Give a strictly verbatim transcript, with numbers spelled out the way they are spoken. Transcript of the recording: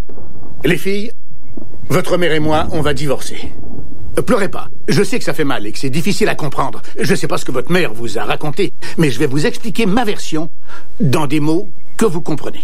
Les filles, votre mère et moi, on va divorcer. Euh, Pleurez pas. Je sais que ça fait mal et que c'est difficile à comprendre. Je sais pas ce que votre mère vous a raconté, mais je vais vous expliquer ma version dans des mots que vous comprenez.